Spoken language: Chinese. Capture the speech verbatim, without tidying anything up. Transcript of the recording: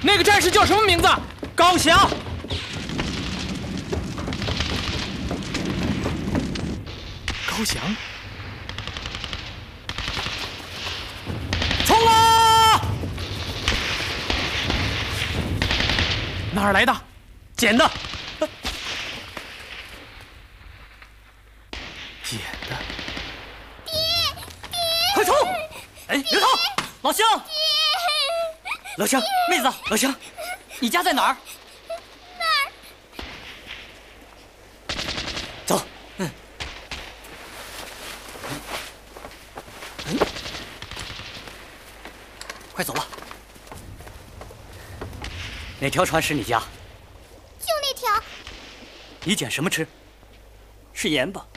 那个战士叫什么名字？ 高翔。 高翔。 冲啊！ 哪儿来的？ 捡的。 捡的。 爹，爹！ 快冲！哎，刘涛，老乡。老乡，妹子，老乡，你家在哪儿？ 那儿。 走。嗯。嗯。快走吧。哪条船是你家？ 就那条。 你捡什么吃？是盐吧？